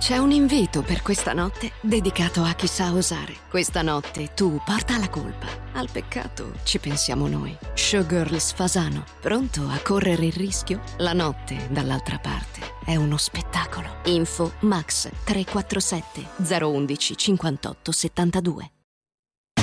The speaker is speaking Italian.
C'è un invito per questa notte dedicato a chi sa osare. Questa notte tu porta la colpa. Al peccato ci pensiamo noi. Showgirls Fasano, pronto a correre il rischio? La notte, dall'altra parte, è uno spettacolo. Info Max 347 011 58 72.